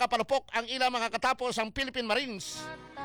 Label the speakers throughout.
Speaker 1: nakapalupok ang ilang mga katapos ang Philippine Marines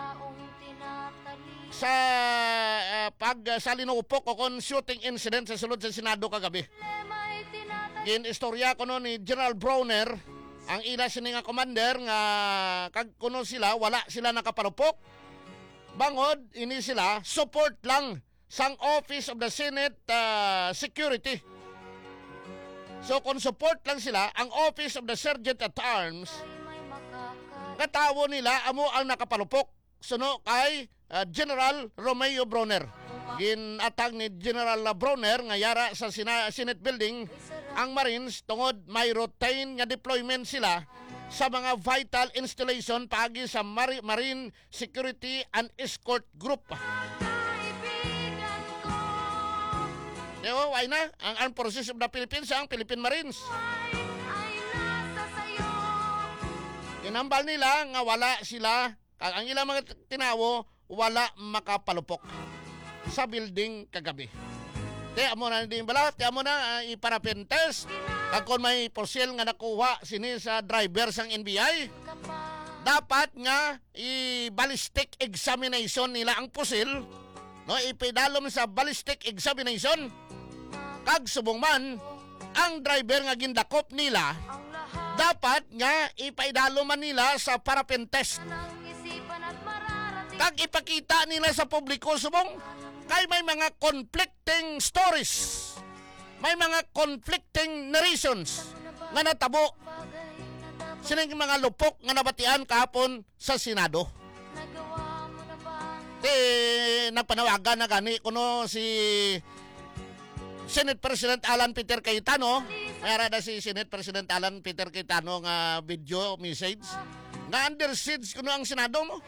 Speaker 1: sa pagsalinupok o kon shooting incident sa sulod sa Senado kagabi. Ginistorya kuno ni General Browner ang ila sini nga commander nga kag kuno sila wala sila nakapalupok. Bangod ini sila support lang sang Office of the Senate Security. So kung support lang sila ang Office of the Sergeant at Arms, katawo nila amo ang nakapalupok suno kay General Romeo Browner. Ginatag ni General Browner nga yara sa Senate Building ang Marines tungod may routine nga deployment sila sa mga vital installation paagi sa Marine Security and Escort Group. Why na? Ang Armed Forces of the Philippines, ang Philippine Marines. Inambal nila nga wala sila, ang ilang mga tinawo, wala makapalupok sa building kagabi. Amo na din bala, amo na iparapin test. Kag kung may porsyel nga nakuha sini sa driver sang NBI, dapat nga i-ballistic examination nila ang pusil, no, ipidalom sa ballistic examination. Kag subong man ang driver nga gindakop nila, dapat nga ipaidalo man nila sa parapin test. Kag ipakita nila sa publiko subong kay may mga conflicting stories, may mga conflicting narrations nga natabo sining mga lupok nga nabatian kahapon sa Senado. Nagpanawagan na gani kuno si Senate President Alan Peter Cayetano. Mayara na si Senate President Alan Peter Cayetano nga video message nga under siege kuno ang Senado mo.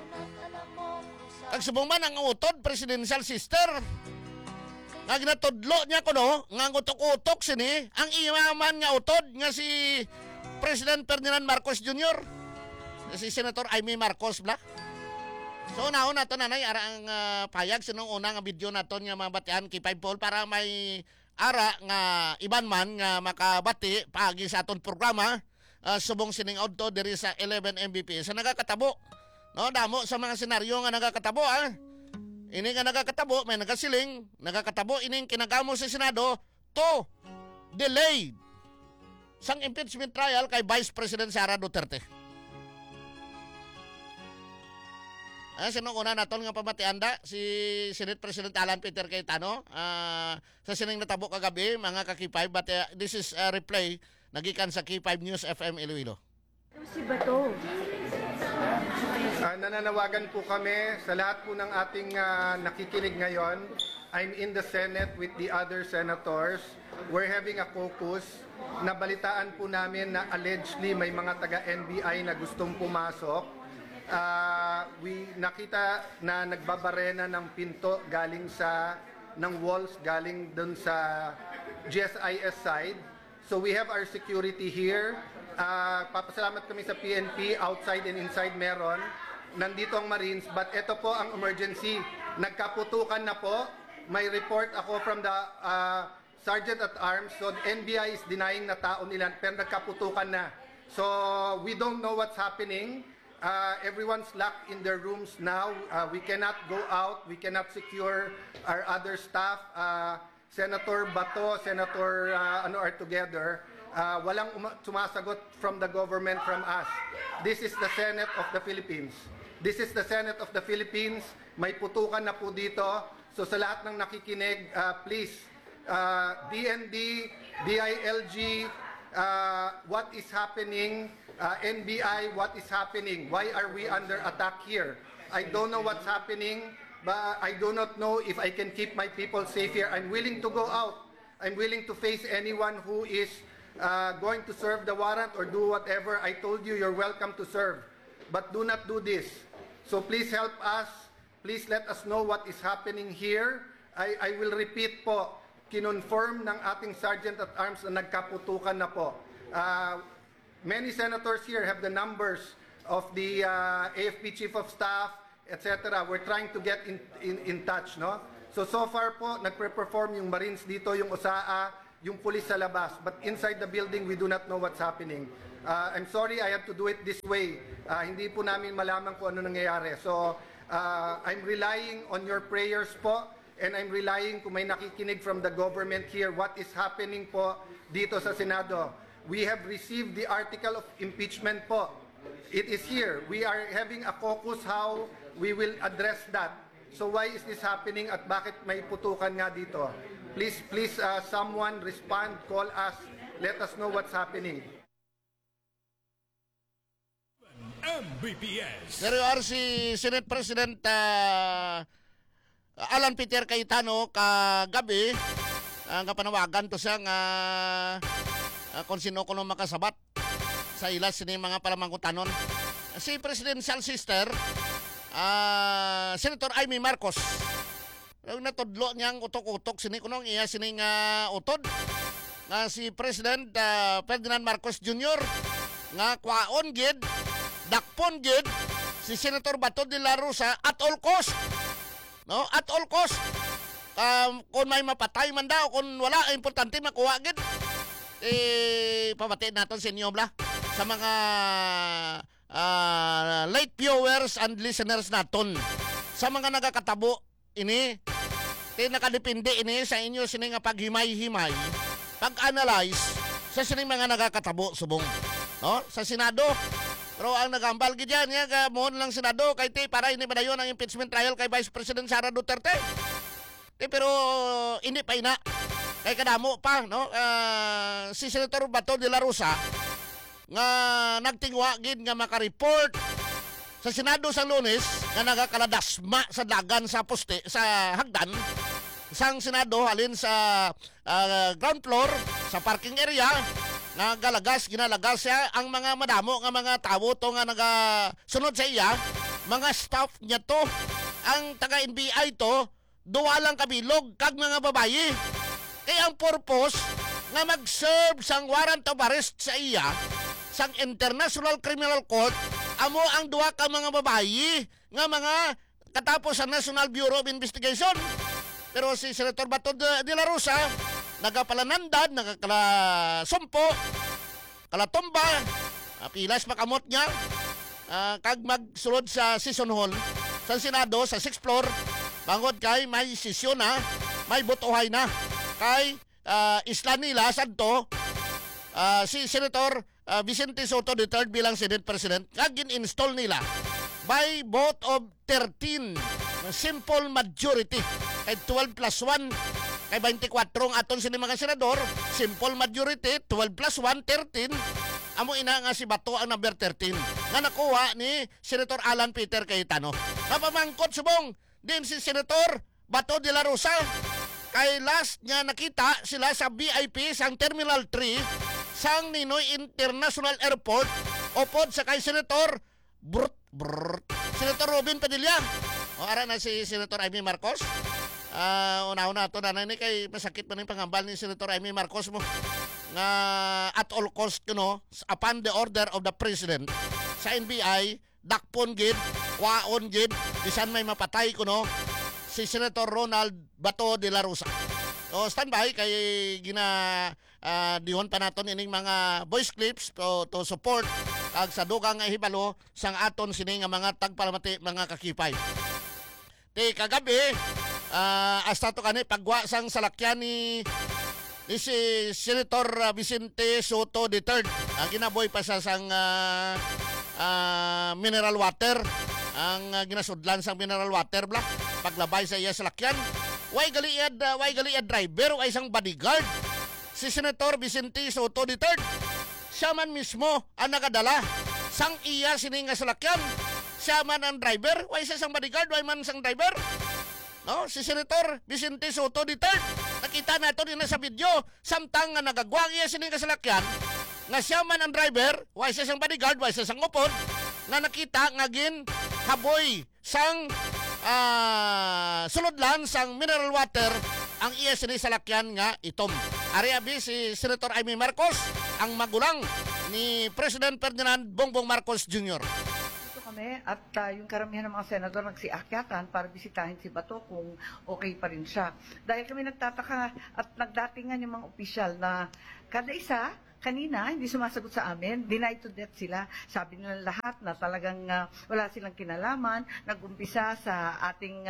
Speaker 1: Kag subong man ang utod presidential sister nga ginatudlo niya kuno nga utok-utok sini ang imaman nga utod nga si President Ferdinand Marcos Jr. Si Senator Amy Marcos bla. So naon nato nanay ara ang payag sinong una nga video naton nga mabatian kay 5 poll para may ara nga iban man nga makabati paagi sa aton programa subong sining adto diri sa 11 Mbps sa nagakatabo. No, damo sa mga senaryo nga nagakatabo Ini nga nagakatabo may nagasiling, nagakatabo ining kinagamo sa Senado to delay sang impeachment trial kay Vice President Sara Duterte. Sino una naton nga pamatianda si Senate President Alan Peter Cayetano sa sining natabo kagabi mga ka-K5 but this is a replay nagikan sa K5 News FM Iloilo.
Speaker 2: Si Bato.
Speaker 3: Nananawagan po kami sa lahat po ng ating nakikinig ngayon. I'm in the Senate with the other senators. We're having a caucus. Nabalitaan po namin na allegedly may mga taga-NBI na gustong pumasok. Nakita na nagbabarena ng pinto galing ng walls galing dun sa GSIS side. So we have our security here. Papasalamat kami sa PNP, outside and inside meron. Nandito ang Marines, but ito po ang emergency. Nagkaputukan na po. May report ako from the Sergeant at Arms. So NBI is denying na tao nila, pero nagkaputukan na. So we don't know what's happening. Everyone's locked in their rooms now. We cannot go out. We cannot secure our other staff. Senator Bato, Senator are together. Walang sumasagot from the government, from us. This is the Senate of the Philippines. This is the Senate of the Philippines. May putukan na po dito. So sa lahat ng nakikinig, please, DND, DILG, what is happening? NBI, what is happening? Why are we under attack here? I don't know what's happening, but I do not know if I can keep my people safe here. I'm willing to go out. I'm willing to face anyone who is going to serve the warrant or do whatever. I told you, you're welcome to serve. But do not do this. So please help us. Please let us know what is happening here. I will repeat po, kinonfirm ng ating Sergeant at Arms na nagkaputukan na po. Many senators here have the numbers of the AFP Chief of Staff, etc. We're trying to get in touch, no? So far po, nagpe-perform yung Marines dito, yung OSAA, yung pulis sa labas. But inside the building, we do not know what's happening. I'm sorry I have to do it this way. Hindi po namin malaman kung ano nangyayari. So, I'm relying on your prayers po, and I'm relying kung may nakikinig from the government here what is happening po dito sa Senado. We have received the article of impeachment po. It is here. We are having a caucus how we will address that. So why is this happening at bakit may putukan nga dito? Please, someone respond, call us, let us know what's happening.
Speaker 2: MBPS.
Speaker 1: There you are si Senate President Alan Peter Cayetano kagabi nga panawagan to siya nga kung sino kuno makasabat sa ilas sini mga palamangkutanon. Si Presidential Sister Senator Amy Marcos natudlo niyang utok-utok sini kuno iya sini nga utod nga si President Ferdinand Marcos Jr. nga kwaon gid dakpon gid si Senator Bato de la Rosa at all cost. No? At all cost. Kung may mapatay man daw, kung wala, importante makuha gid. Pamatiin natin sa inyo bla sa mga late viewers and listeners naton. Sa mga nagakatabo ini, nakadepende ini sa inyo sini nga paghimay-himay, pag-analyze sa sini mga nagakatabo subong. No? Sa Senado, pero ang nagambal gid yan, mohon lang Senado kay para ini padayon ang impeachment trial kay Vice President Sara Duterte. Pero hindi pa ina. Kay kadamo pa, no? Si Senator Bato de la Rosa nga nagtingwa gid nga maka-report sa Senado sa Lunes nga nagakaladasma sa dagan sa poste sa hagdan sang Senado halin sa ground floor sa parking area. Ginalagas siya ang mga madamo nga mga tawo to nga nagasunod sa iya, mga staff niya to, ang taga-NBI to, duwa lang kabilog kag mga babayi. Kaya ang purpose nga mag-serve sang warrant of arrest sa iya, sang International Criminal Court, amo ang duwa ka mga babayi nga mga katapos sa National Bureau of Investigation. Pero si Senator Bato de la Rosa, nagapalanandad, nagakalasumpo, kalatumba, pilas makamot niya, kag magsulod sa session hall sa Senado, sa 6th floor, bangod kay may sesyon na, may botohay na, kay isla nila, santo, si Senator Vicente Soto III bilang Senate President, kag in-install nila by vote of 13, simple majority, kay 12 plus 1, kay 24 ang aton sini mga senador, simple majority, 12 plus 1, 13. Amo ina nga si Bato ang number 13 nga nakuha ni Senator Alan Peter Cayetano. Napamangkot subong din si Senator Bato de la Rosa kay last nga nakita sila sa VIP sang Terminal 3 sang Ninoy International Airport upod sa kay Senator Senator Robin Padilla. O ara na si Senator Amy Marcos. Una-una ito na ni kay masakit man yung pangambal ni Senator Amy Marcos mo nga at all cost upon the order of the President sa NBI dakpon gid kwaon gid bisan may mapatay si Senator Ronald Bato de la Rosa. So standby kay dihon pa naton ining mga voice clips to support kag sa dugang nga hibalo sang aton sini nga mga tagpalamati mga kakipay. Ti kagabi hasta to kani pagwa sang salakyan ni si Senator Vicente Soto III. Ginaboy pa sa sang mineral water. Ang ginasudlan sang mineral water bla. Paglabay sa iya salakyan. Way galiad driver o isang bodyguard. Si Senator Vicente Soto III. Siya man mismo ang nakadala sang iya sininga salakyan. Siya man ang driver. Way sa isang bodyguard, way man sang driver. No, si Senator Vicente Soto III. Nakita nato din sa video samtang nga nagagwang iya sining kasalakyan nga siya man ang driver, way sa isang bodyguard, way sa isang upod nga nakita nga gin haboy sang sulodlan sang mineral water ang iya sining salakyan nga itom. Ari abi si Senator Amy Marcos ang magulang ni President Ferdinand Bongbong Marcos Jr.
Speaker 4: Kami at yung karamihan ng mga senador nagsiakyatan para bisitahin si Bato kung okay pa rin siya. Dahil kami nagtataka at nagdatingan yung mga opisyal na kada isa kanina, hindi sumasagot sa amin. Denied to death sila. Sabi nila lahat na talagang wala silang kinalaman. Nag-umpisa sa ating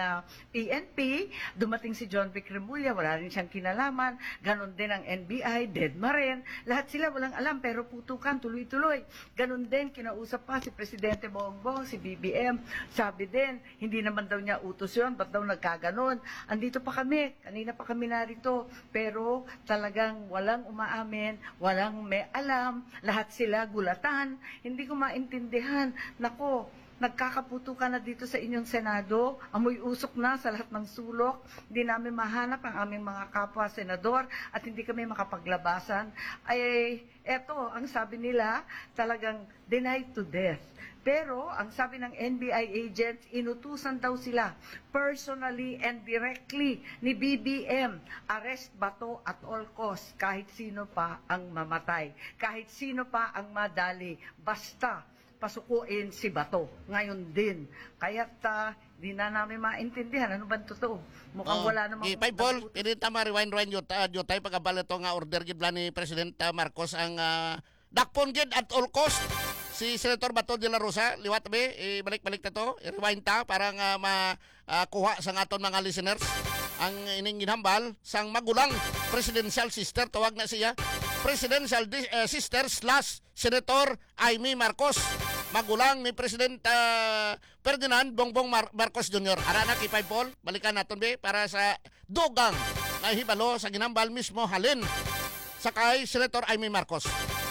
Speaker 4: PNP. Dumating si John Vic Remulla, wala rin siyang kinalaman. Ganon din ang NBI, Dedma rin. Lahat sila walang alam, pero putukan, tuloy-tuloy. Ganon din, kinausap pa si Presidente Bongbong, si BBM. Sabi din, hindi naman daw niya utos yun, ba't daw nagkaganon? Andito pa kami, kanina pa kami narito. Pero talagang walang umaamin, walang may alam, lahat sila gulatan. Hindi ko maintindihan. Nako, nagkakaputukan na dito sa inyong Senado, amoy usok na sa lahat ng sulok, hindi namin mahanap ang aming mga kapwa senador at hindi kami makapaglabasan. Ay, eto, ang sabi nila, talagang denied to death. Pero, ang sabi ng NBI agents, inutusan daw sila personally and directly ni BBM, arrest Bato at all costs, kahit sino pa ang mamatay, kahit sino pa ang madali, basta pasukuin si Bato. Ngayon din. Kaya't di na namin maintindihan. Ano ba totoo? Mukhang wala namang...
Speaker 1: Ipay Paul, pinita ma-rewind yun tayo pagkabala ito nga order gid ni President Marcos ang dakpon gid at all cost. Si Senator Bato de la Rosa, liwat be, balik-balik na to, i-rewind ta para nga makuha sa aton mga listeners ang ining ginhambal sang magulang presidential sister, tawag na siya, presidential sister / Senator Amy Marcos, magulang ni President Ferdinand Bongbong Marcos Jr. Ara na kipay Paul, balikan naton be para sa dugang na hibalo sa ginhambal mismo halin sa kay Senator Amy Marcos.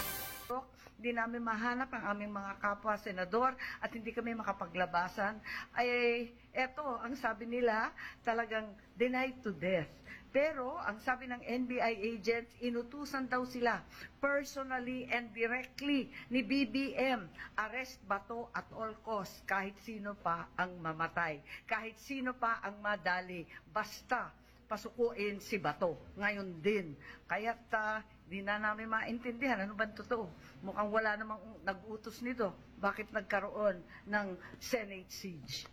Speaker 4: Hindi namin mahanap ang aming mga kapwa senador at hindi kami makapaglabasan. Ay, eto, ang sabi nila, talagang denied to death. Pero, ang sabi ng NBI agents, inutusan daw sila personally and directly ni BBM, arrest Bato at all costs, kahit sino pa ang mamatay, kahit sino pa ang madali, basta pasukuin si Bato. Ngayon din. Kaya't di na namin maintindihan. Ano ba totoo? Mukhang wala namang nag-utos nito. Bakit nagkaroon ng Senate siege?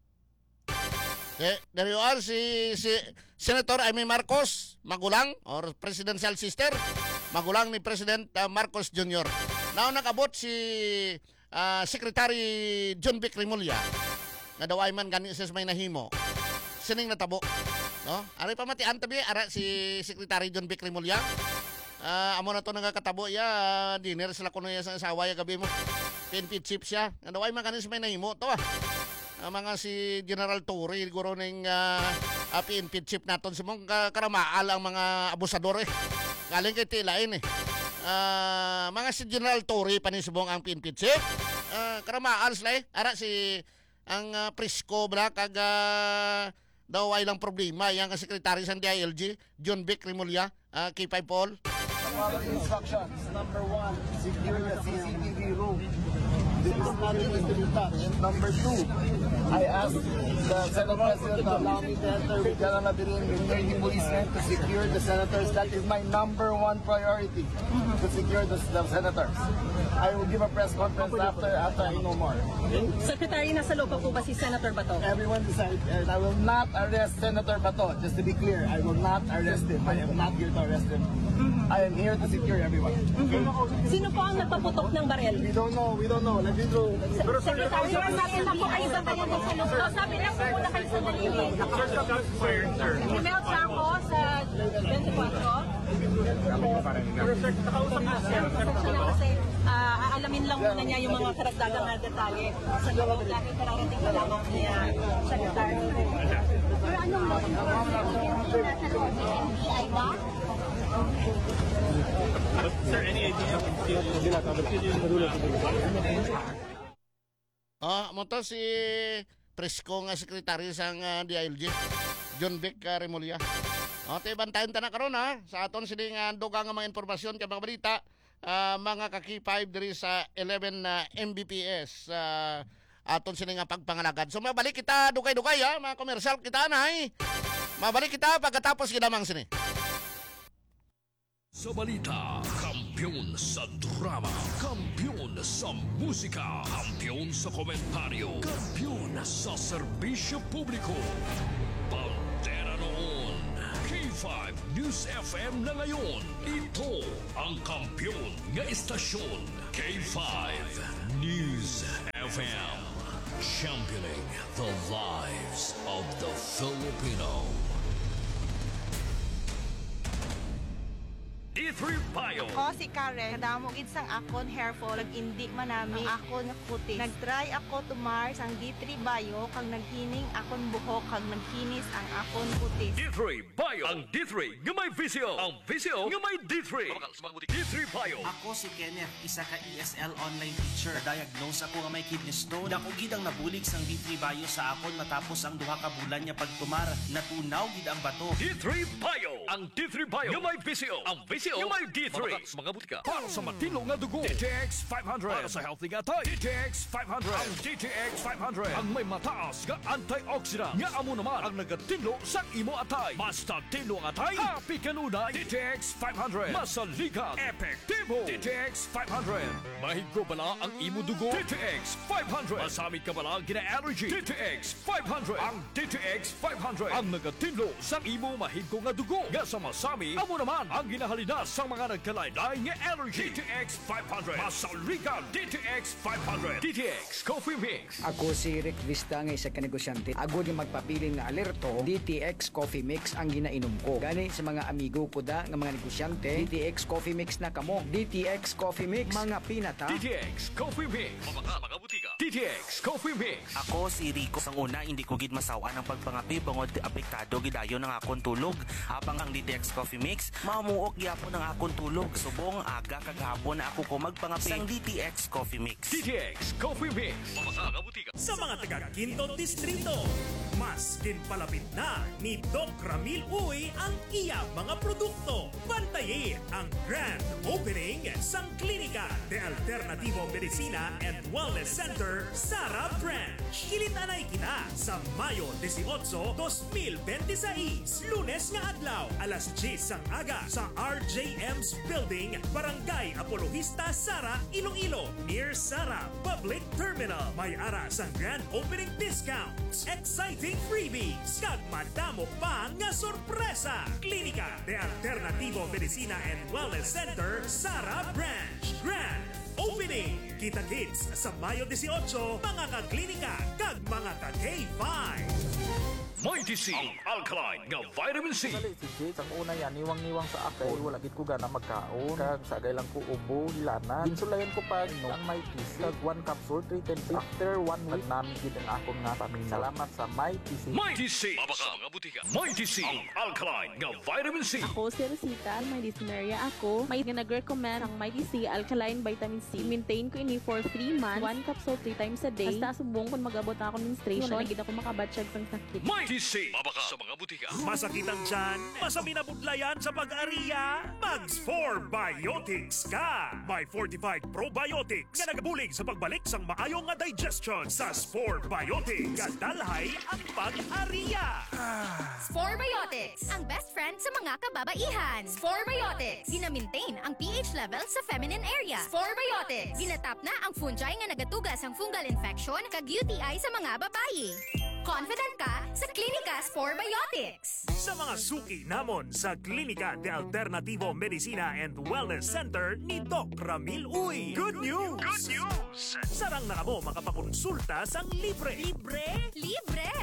Speaker 1: There you are, si Senator Amy Marcos, magulang or presidential sister, magulang ni President Marcos Jr. Now nakabot si Secretary John Vic Remulla na daw ay man gani sa may nahimo. Sining natabo. No? Ari pa matian tabi ara si Secretary John Vic Remulla. Amo na to nagakatabo ya, dinner sila kuno ya sa asawa ya gabi mo. PNP chief siya. Nga daw ay man gani sa may nahimo to mga si General Torre guro ning PNP chief naton si mong karamaal ang mga abusador galing kay tilain mga si General Torre panisubong ang PNP chief karamaal sila ara si ang Prisco bla kag daw ay lang problema yang sekretary sa DILG John Vic Remulla K5 Paul.
Speaker 2: Following instructions. Number 1, secure the CCTV room. This is not going to be touched. Number 2, I asked the Senate President to allow me to enter with General Labirin with 30 policemen to secure the senators. That is my number 1 priority, to secure the senators. I will give a press conference after I know more.
Speaker 5: Secretary, nasa loob pa po ba si Senator Bato?
Speaker 2: Everyone decide, and I will not arrest Senator Bato. Just to be clear, I will not arrest him. I am not here to arrest him. I am here to secure everyone.
Speaker 5: Sino po ang nagpaputok ng barel?
Speaker 2: We don't know. Let me through.
Speaker 5: Secretary, sabi na po kayo sa kanya sa loob. Sabi na po muna kayo sa dalili. Email siya ako sa 24. Kasi aalamin lang muna niya yung mga karagdagang na detalye sa loob. Dahil kararating na lamang niya Secretary. Pero anong NBI ba?
Speaker 6: Sir, any idea
Speaker 1: Mo to si Prisco nga sekretary sang DILG John Vic Remulla. Te bantayan ta na karon sa aton sining dugang nga mga impormasyon kay mga balita mga kaki-5 diri sa 11 Mbps aton sining pagpangalagad. So mabalik kita dugay-dugay mga komersyal kita na mabalik kita pagkatapos ginamang sini.
Speaker 7: Sa balita, kampiyon sa drama, kampiyon sa musika, kampiyon sa komentaryo, kampiyon sa serbisyo publiko. Pantera noon, K5 K5 News FM na ngayon. Ito ang kampiyon nga istasyon. K5 News FM. Championing the lives of the Filipino. D3 Bio.
Speaker 8: Ako si Karen, kadamo gid sang akon hair fall, indi man nami ang akon nga kutis. Nagtry ako tumar sang D3 Bio kag naghining akon buhok kag nagkinis ang akon kutis.
Speaker 7: D3 Bio. Ang D3 nga may visyo. Ang visyo nga may D3. D3 Bio.
Speaker 9: Ako si Kenneth, isa ka ESL online teacher. Diagnose ako nga may kidney stone. Dako gid ang nabulig sang D3 Bio sa akon matapos ang duha ka bulan niya pagtumar. Natunaw gid ang bato.
Speaker 7: D3 Bio. Ang D3 Bio nga may visyo. Ang visyo nga may D3. Mga butika. Para sa matino nga dugo. DTX 500. Para sa healthy nga tayo. DTX 500. Ang DTX 500. Ang may mataas nga antioxidant. Nga amo naman ang nagatinlo sa imo atay. Basta tinlo ang atay. Happy kanunay. DTX 500. Masaligan. Epektibo. DTX 500. Mahigko bala ang imo dugo. DTX 500. Masamit ka bala gina-allergy. DTX 500. Ang DTX 500. Ang nagatinlo sa imo mahigko nga dugo. Nga sa masami, amo naman ang ginahalina sa mga nagkalaylay nga allergy. DTX 500. Masaligan. DTX 500. DTX Coffee Mix.
Speaker 10: Ako si Rick Vista nga isa ka negosyante. Ako di magpapili nga alerto, DTX Coffee Mix ang ginainom ko. Gani sa mga amigo ko da nga mga negosyante, DTX Coffee Mix na kamo. DTX Coffee Mix, mga pinata.
Speaker 7: DTX Coffee Mix. Mga butika. DTX Coffee Mix.
Speaker 9: Ako si Rico. Sang una, hindi ko gid masawa ng pagpangapi bangod apektado gidayon ng akon tulog. Habang ang DTX Coffee Mix, mamuok gyapon ang akon tulog. Subong aga kaghapon na ako ko magpangapi sang DTX Coffee Mix.
Speaker 7: DTX Coffee Mix. Mga butika.
Speaker 6: Sa mga taga Quinto Distrito, mas kinpalapit na ni Doc Ramil Uy ang iya mga produkto. Bantayin ang grand opening sang Klinika de Alternativo Medicina and Wellness Center, Sara Branch. Kilitanay kita sa Mayo 18, 2026. Lunes nga adlaw, alas 10 sang aga sa RJM's Building, Barangay Apologista, Sara, Iloilo, near Sara Public Terminal. May ara sang grand opening discounts, exciting freebies, kag madamo pa nga sorpresa. Klinika de Alternativo Medicina and Wellness Center, Sara Branch. Grand Opening! Kita-kits sa Mayo 18, mga ka-klinika kag mga ka-K5.
Speaker 7: Mighty C. Ang alkaline nga vitamin C.
Speaker 2: Dali si Jake, ang una yan, niwang-niwang sa ako. Wala gid ko gana magkaon. Kag sagay lang ko ubo, hilana. Ginsulayan ko pa no, ang Mighty C. Kag 1 capsule, 310. After 1 week, namin gid ang akong nga pamilya. Salamat sa Mighty C.
Speaker 7: Mighty C. Mga butika. Mighty C. Ang alkaline nga vitamin C.
Speaker 5: Ako si Rosita, may dyspnea ako. May nag-recommend ang Mighty C Alkaline Vitamin C. Maintain ko ini for 3 months. 1 capsule 3 times a day. Basta subong kung mag-abot na ako menstruation, nagigit ako makabatsyag sang sakit.
Speaker 7: Mighty C. Mabaka sa mga butika.
Speaker 6: Masakitan dyan, masaminabudlayan sa pag-ariya, Mags 4 Biotics ka! May fortified probiotics na nagabulig sa pagbalik sang maayong nga digestion sa Spore Biotics. Kadalhay ang pag-ariya!
Speaker 11: Spore Biotics, ang best friend sa mga kababaihan. Spore Biotics, gina-maintain ang pH level sa feminine area. Spore Biotics, ginatap na ang fungi nga nagatugas ang fungal infection kag UTI sa mga babayi. Confident ka sa Klinika Spore Biotics.
Speaker 6: Sa mga suki namon sa Klinika de Alternativo Medicina and Wellness Center ni Doc Ramil Uy. Good news! Good news! Sarang na kamo makapakonsulta sang libre. Libre?
Speaker 11: Libre!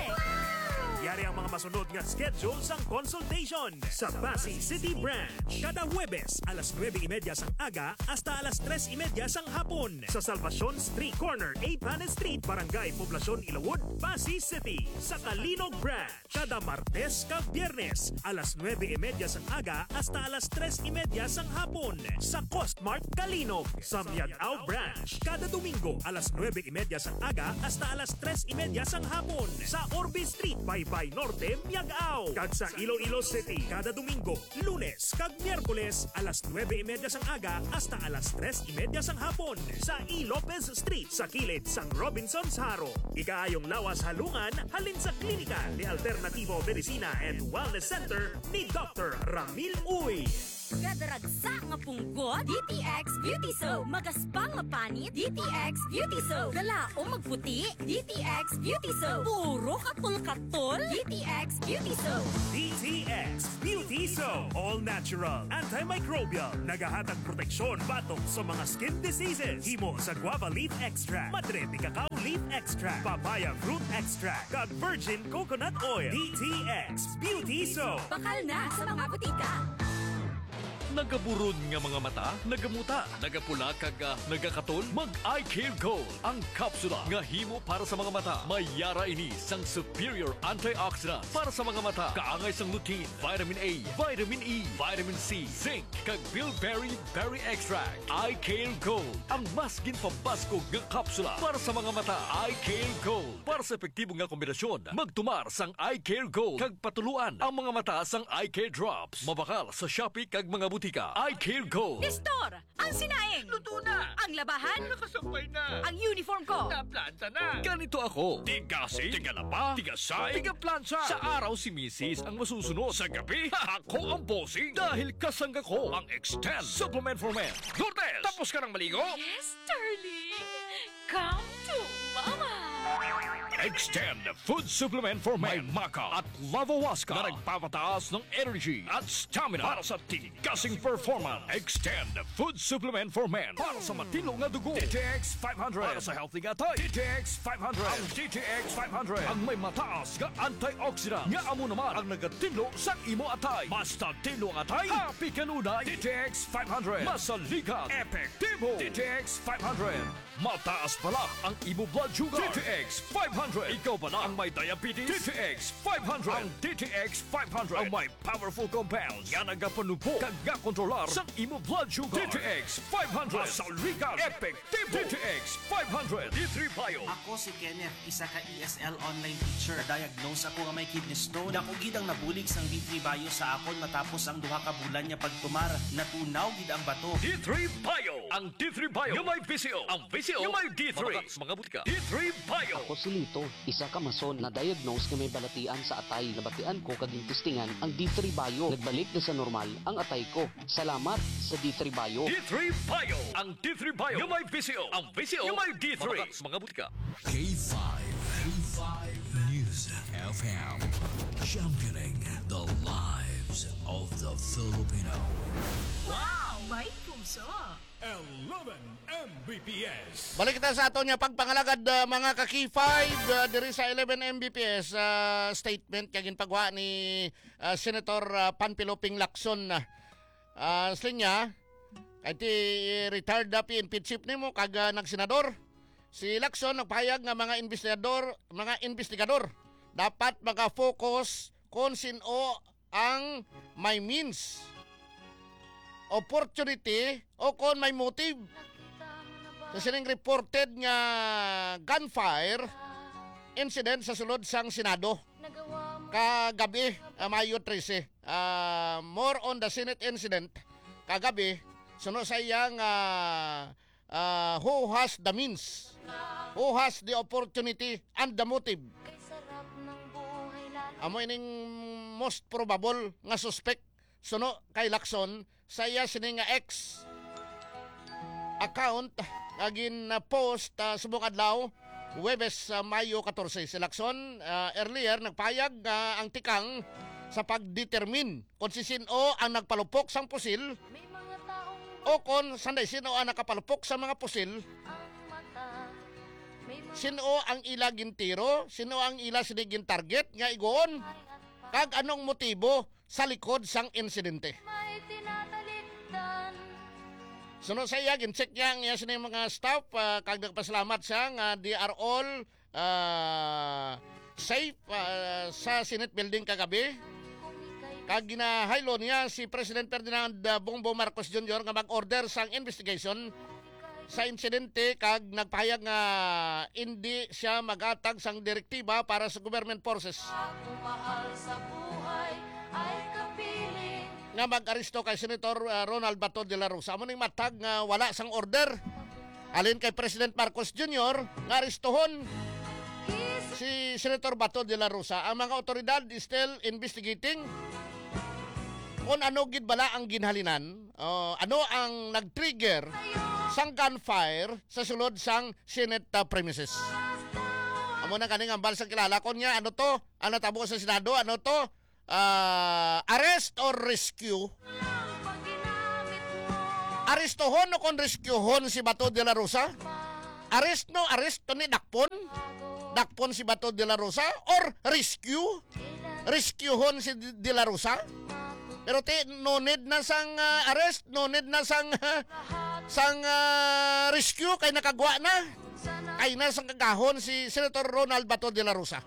Speaker 6: Yari ang mga masunod nga schedule sang consultation sa Pasig City Branch. Kada Huwebes, alas 9:30 sang aga hasta alas 3:30 sang hapon. Sa Salvacion Street Corner, 8 Panes Street, Barangay Poblacion, Ilawood, Pasig City. Sa Kalinog Branch, kada Martes kag Biyernes, alas 9:30 sang aga hasta alas 3:30 sang hapon. Sa Costmart Kalinog. Sa Miagao Branch, kada Domingo, alas 9:30 sang aga hasta alas 3:30 sang hapon. Sa Orbe Street, Baybay Norte, Miagao. Kag sa Iloilo City, kada Domingo, Lunes kag Miyerkules, alas 9:30 sang aga hasta alas 3:30 sang hapon. Sa E. Lopez Street, sa kilid sang Robinson's Haro. Ikaayong lawas halungan, halin sa Klinika de Alternativo Medicina and Wellness Center ni Dr. Ramil Uy.
Speaker 11: Gadaragsa nga punggot, DTX Beauty Soap. Magaspang nga panit, DTX Beauty Soap. Galao magputi, DTX Beauty Soap. Puro katul-katul, DTX Beauty Soap.
Speaker 6: DTX Beauty Soap. All natural, antimicrobial, nagahatag proteksyon batok sa mga skin diseases. Himo sa guava leaf extract, madre cacao leaf extract, papaya fruit extract, kag virgin coconut oil. DTX Beauty Soap.
Speaker 11: Bakal na sa mga butika.
Speaker 7: Nagaburod nga mga mata, nagamuta, nagapula kag nagakatol, mag-eye care gold. Ang kapsula nga himo para sa mga mata. May yara ini sang superior antioxidant para sa mga mata. Kaangay sang lutein, vitamin A, vitamin E, vitamin C, zinc, kag bilberry berry extract. Eye care gold. Ang mas ginpabaskog nga kapsula para sa mga mata. Eye care gold. Para sa epektibo nga kombinasyon, magtumar sang eye care gold kag patuluan ang mga mata sang eye care drops. Mabakal sa Shopee kag mga butika. Eye Care Gold.
Speaker 11: Nestor, ang sinaing.
Speaker 7: Luto na.
Speaker 11: Ang labahan.
Speaker 7: Nakasampay na.
Speaker 11: Ang uniform ko.
Speaker 7: Naplanta na. Ganito ako. Tigasi, tigalaba, tigasay, tigaplansa. Sa araw si Mrs. ang masusunod. Sa gabi, ako ang bossing. Dahil kasangga ko ang Extend Supplement for Men. Lourdes, tapos ka ng maligo?
Speaker 11: Yes, darling. Come to mama.
Speaker 7: Extend Food Supplement for Men. May Maca at Lavawaska na nagpapataas ng energy at stamina para sa tigasing performance. Extend Food Supplement for Men para sa matino nga dugo. DTX 500 para sa healthy nga tayo. DTX 500. Ang DTX 500 ang may mataas nga antioxidant nga amo naman ang nagatilo sa imo atay. Basta tilo ang atay, happy kanunay. DTX 500 masalikat, epektibo. DTX 500 mataas pala ang imo blood sugar. DTX 500. Ikaw ba na ang may diabetes? DTX 500. Ang DTX 500 ang may powerful compounds nga nagapanupo kag nga kontrolar sa imo blood sugar. DTX 500. Masalikat, epektibo. DTX 500. D3 Bio.
Speaker 9: Ako si Kenneth, isa ka ESL online teacher. Diagnose ako nga may kidney stone. Dako gid ang nabulig sang D3 Bio sa akon matapos ang duha ka bulan niya pagtumar. Natunaw gid ang bato.
Speaker 7: D3 Bio. Ang D3 Bio yung may VCO. Ang VCO yung may D3. Mga butika. D3 Bio.
Speaker 12: Ako si Lito, isa ka mason na diagnose nga may balatian sa atay. Nabatian ko kaging testingan ang D3 Bio. Nagbalik na sa normal ang atay ko. Salamat sa D3 Bio.
Speaker 7: D3 Bio. Ang D3 Bio yung may VCO. Ang VCO yung may D3. Mga butika.
Speaker 13: K5 News FM, championing the lives of the Filipino.
Speaker 11: Wow, may puso.
Speaker 6: 11 Mbps.
Speaker 1: Balik kita sa ato niya pagpangalagad mga ka-K5 diri sa 11 Mbps statement kagin pagwa ni Senator Panfilo Ping Lacson sling niya kay ti retired na PNP chief nimo kag nagsenador. Si Lacson nagpahayag nga mga investigador dapat maka-focus kung sino ang may means, opportunity o kung may motive. Kasi ning reported nga gunfire incident sa sulod sang Senado kagabi, Mayo 13. More on the Senate incident kagabi, suno sa iyang who has the means, who has the opportunity and the motive. Amo ining most probable nga suspect suno kay Lacson sa iya sining nga X account agin post subong adlaw Huwebes Mayo 14. Si Lacson earlier nagpayag ang tikang sa pagdetermine kung si sino ang nagpalupok sang pusil o kung sanday sino ang nakapalupok sa mga pusil, sino ang ila gintiro, sino ang ila sinigin target nga igoon, kag anong motibo sa likod sang insidente. Suno sa iya, gincheck niya ang iya sining mga staff, kag nagpasalamat siya nga they are all safe sa Senate building kagabi. Kag ginahaylo niya si President Ferdinand Bongbong Marcos Jr. nga mag-order sang investigation sa insidente kag nagpahayag nga hindi siya magatag sang direktiba para sa government forces nga mag-aresto kay Senator Ronald Bato de la Rosa. Amo ning matag nga wala sang order alin kay President Marcos Jr. nga arestohon si Senator Bato de la Rosa. Ang mga otoridad is still investigating kung ano gid bala ang ginhalinan, ano ang nag-trigger sang gunfire sa sulod sang Senate premises. Amo na kaning ambal sa kilala ko niya, ano to? Ano tabo sa Senado? Ano to? Arrest or rescue? Arestohon o kon rescuehon si Bato de la Rosa? Arrest ni dakpon? Dakpon si Bato de la Rosa? Or rescue? Rescuehon si de la Rosa? Pero no need na sang arrest, no need na sang rescue, kay nakagwa na. Kay na sang kagahon si Senator Ronald Bato de la Rosa.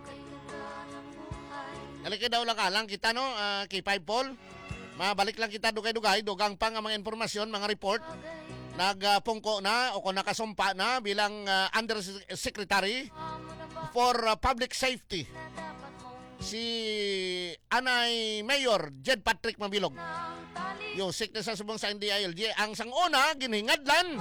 Speaker 1: Halika daw lang kita, no, kay 5 Paul. Mabalik lang kita dugay-dugay, dugang pa nga mga informasyon, mga report. Nagpungko na o kung nakasumpa na bilang Undersecretary for Public Safety si Anay Mayor Jed Patrick Mabilog. Yusik na sa subong sa NDILG. Ang sanguna, ginhingadlan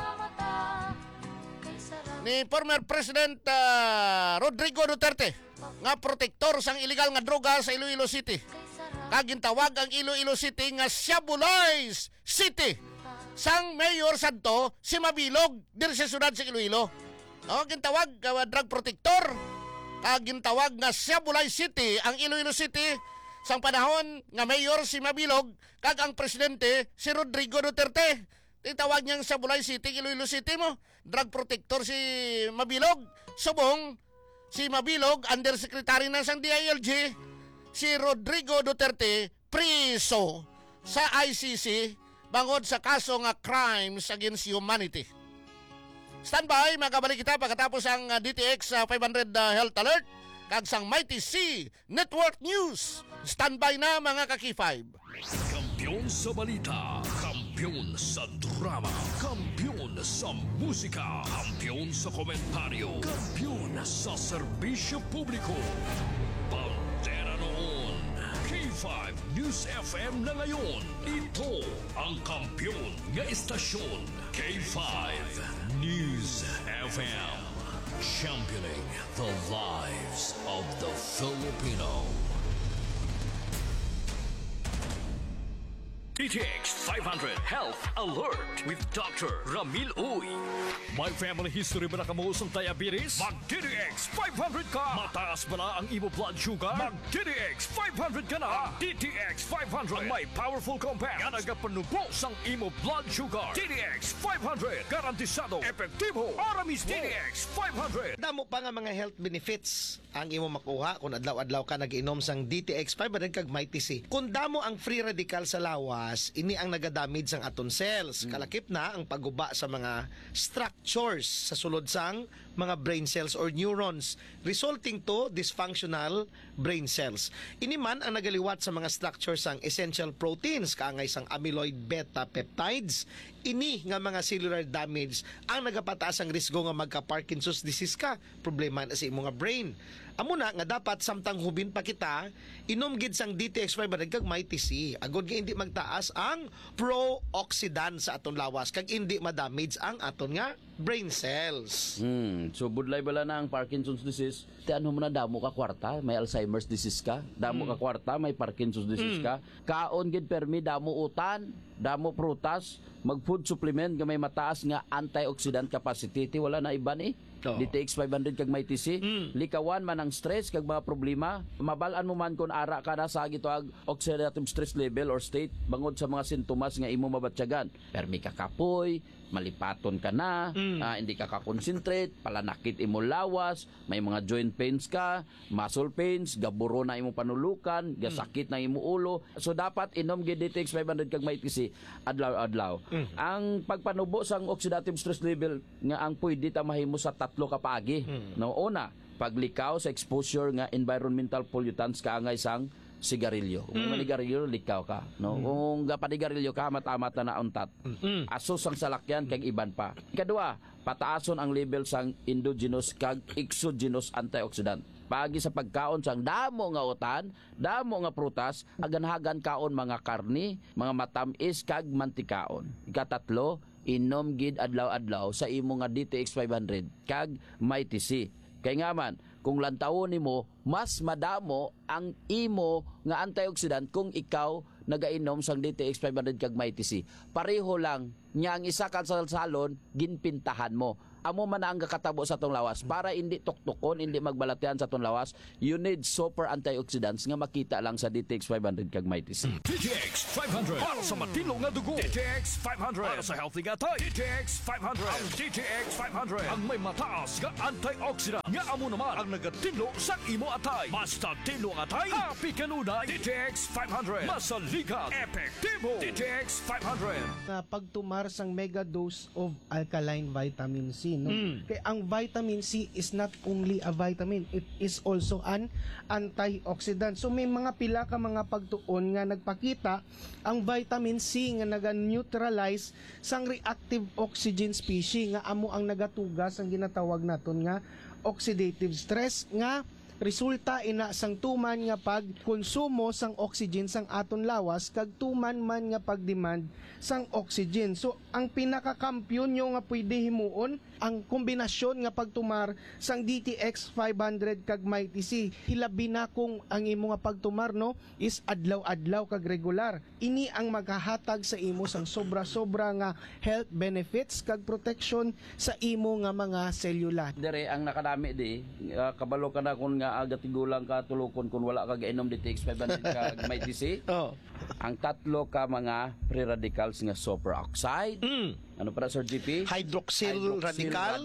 Speaker 1: ni former President Rodrigo Duterte nga protektor sang illegal nga droga sa Iloilo City. Kagintawag ang Iloilo City nga Siabulay City. Sang mayor sadto si Mabilog diri sa syudad sa Iloilo. Gintawag drug protector. Kagintawag nga Siabulay City ang Iloilo City sang panahon nga mayor si Mabilog kag ang presidente si Rodrigo Duterte. Titawag niyang Siabulay City, Iloilo City mo. Drug protector si Mabilog. Subong si Mabilog, undersecretary na sang DILG. Si Rodrigo Duterte priso sa ICC bangod sa kaso nga crimes against humanity. Standby, magabalik kita pagkatapos ang DTX 500 Health Alert kag sang Mighty C Network News. Standby na mga kaki-5.
Speaker 7: Kampiyon sa balita, kampiyon sa drama, kampiyon sa musika, kampiyon sa komentaryo, kampiyon sa serbisyo publiko. Pantera noon, K5 News FM na ngayon. Ito ang kampiyon nga istasyon, K5 News FM. Championing the lives of the Filipino. DTX 500 Health Alert with Dr. Ramil Uy. May family history ba na kamo sa diabetes? Mag-DTX 500 ka! Mataas ba na ang imo blood sugar? Mag-DTX 500 ka na! DTX 500 ang may powerful compounds nga nagapanubo sang imo blood sugar. DTX 500 garantisado, epektibo, para mismo. DTX 500.
Speaker 14: Damo pa nga mga health benefits ang imo makuha kung adlaw-adlaw ka nag-inom sang DTX 500 kag Mighty C. Kung damo ang free radical sa lawas, ini ang nagadamage sang aton cells. Kalakip na ang pagguba sa mga structures sa sulod sang mga brain cells or neurons, resulting to dysfunctional brain cells. Ini man ang nagaliwat sa mga structures sang essential proteins, kaangay sang amyloid beta peptides. Ini nga mga cellular damage ang nagapataas ang risgo nga magka-Parkinson's disease ka, problema na sa imong brain. Amo na nga dapat samtang hubin pa kita, inom gid sang DTX 500 kag Mighty C. Agod nga hindi magtaas ang pro-oxidant sa aton lawas kag hindi madamage ang aton nga brain cells.
Speaker 15: So budlay bala na ang Parkinson's disease, tiano mo na damo ka kwarta, may Alzheimer's disease ka, damo ka kwarta, may Parkinson's disease ka. Kaon gid permi damo utan, damo prutas, mag-food supplement nga may mataas nga antioxidant capacity, wala na iba ni. DTX 500 kag Mighty C. Likawan man ang stress kag mga problema, mabalaan mo man kung ara ka na sa gitoag oxidative stress level or state bangod sa mga sintomas nga imo mabatyagan. Permi ka kapoy, malipaton ka na, hindi ka ka-concentrate, palanakit imo lawas, may mga joint pains ka, muscle pains, gaburo na imo panulukan, gasakit na imo ulo. So dapat inom gid DTX 500 kag Mighty C adlaw-adlaw. Ang pagpanubo sang oxidative stress level nga ang pwede ta mahimo sa 3 ka paagi. No, una, paglikaw sa exposure nga environmental pollutants kaangay sang sigarilyo. Kung manigarilyo, likaw ka. No? Kung panigarilyo ka, mata-mata na untat. Asos ang salakyan, kag iban pa. Kadua, pataason ang level sang endogenous kag exogenous antioxidant. Pagi sa pagkaon sang damo nga utan, damo nga prutas, aganhagan kaon mga karni, mga matamis kag mantikaon. Ikatatlo, inom gid adlaw-adlaw sa imo nga DTX 500 kag Mighty C. Kay nga man, kung lantawon nimo, mas madamo ang imo nga antioxidant kung ikaw nagainom sang DTX 500 kag Mighty C. Pareho lang nya ang isa ka sa salon ginpintahan mo. Amo man ang kakatabo sa tong lawas para hindi tuktukon, hindi magbalatian sa tong lawas. You need super antioxidants nga makita lang sa DTX 500 kag Mighty C.
Speaker 7: DTX 500 para sa matino nga dugo. DTX 500 para sa healthy nga tayo. DTX 500 ang DTX 500 ang may mataas nga antioxidant nga amo naman ang nagatinlo sa imo atay. Basta tinlo ang atay, happy kanunay. DTX 500 masaligan, epektibo. DTX 500
Speaker 16: na pagtumar sang mega dose of alkaline vitamin C, no? Kaya ang vitamin C is not only a vitamin, it is also an antioxidant. So may mga pila ka mga pagtuon nga nagpakita ang vitamin C nga naga-neutralize sang reactive oxygen species nga amo ang nagatugas ang ginatawag naton nga oxidative stress nga resulta ina sang tuman nga pagkonsumo sang oxygen sang aton lawas kag tuman man nga pagdemand sang oxygen. So ang pinakakampiyon nyo nga pwede himuon ang kombinasyon nga pagtumar sang DTX 500 kag Mighty C. Hilabi na kung ang imo nga pagtumar, no, is adlaw-adlaw kag regular. Ini ang maghahatag sa imo sang sobra-sobra nga health benefits kag protection sa imo nga mga selula.
Speaker 15: Dire ang nakadami di kabalo ka na kun nga agatigulang ka tulukon kun wala ka gainom DTX 500 kag Mighty C. Ang tatlo ka mga free radicals nga superoxide. Ano para Sir GP?
Speaker 14: Hydroxyl radical,